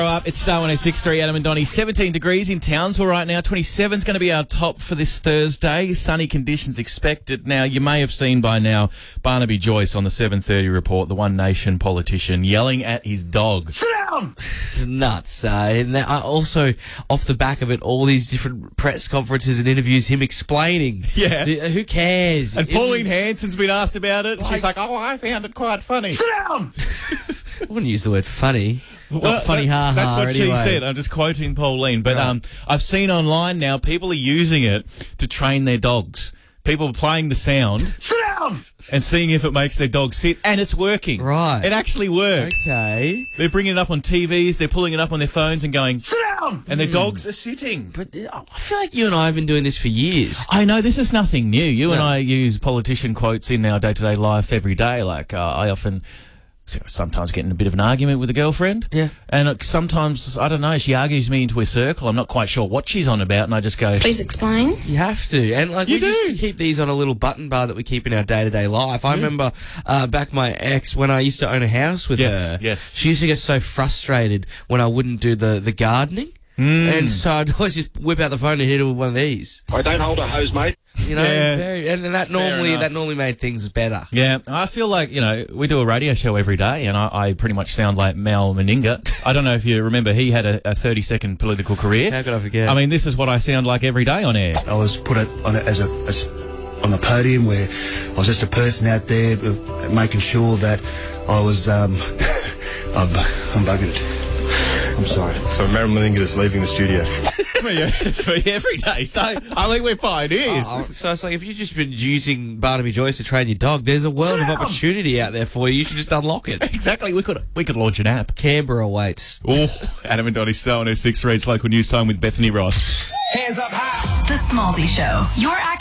Up, it's Star 106.3, Adam and Donnie. 17 degrees in Townsville right now. 27 is going to be our top for this Thursday. Sunny conditions expected. Now, you may have seen by now Barnaby Joyce on the 7:30 report, the One Nation politician, yelling at his dog. Sit down! Nuts. And also, off the back of it, all these different press conferences and interviews, him explaining. Yeah. Who cares? And Pauline Hanson's been asked about it. She's like, oh, I found it quite funny. Sit down! I wouldn't use the word funny. Not funny, ha-ha, That's what anyway. she said. I'm just quoting Pauline. But Right. I've seen online now people are using it to train their dogs. People are playing the sound Sit down! and seeing if it makes their dog sit, and it's working. Right. It actually works. Okay. They're bringing it up on TVs, they're pulling it up on their phones and going, Sit down! and their dogs are sitting. But I feel like you and I have been doing this for years. I know this is nothing new. You and No. I use politician quotes in our day-to-day life every day. Like, I often sometimes get in a bit of an argument with a girlfriend. Yeah. And sometimes, I don't know, she argues me into a circle. I'm not quite sure what she's on about, and I just go, Please explain. You have to. And like You we do. just keep these on a little button bar that we keep in our day-to-day life. I remember back my ex, when I used to own a house with her. Yes. She used to get so frustrated when I wouldn't do the gardening. And so I'd always just whip out the phone and hit her with one of these. I don't hold a hose, mate. You know, Yeah. and that enough. normally made things better. Yeah, I feel like, we do a radio show every day, and I pretty much sound like Mal Meninga. I don't know if you remember, he had a 30-second political career. How could I forget? I mean, this is what I sound like every day on air. I was put on it as on a podium where I was just a person out there making sure that I was, I'm buggered. I'm sorry. So Marilyn Meninga is leaving the studio. It's me every day, so I think we're pioneers. So it's like, if you've just been using Barnaby Joyce to train your dog, there's a world of opportunity out there for you. You should just unlock it. Exactly, we could launch an app. Canberra waits. Oh, Adam and Donnie, Star 106 reads Local News Time with Bethany Ross. Hands up high. The Smallsy Show. Your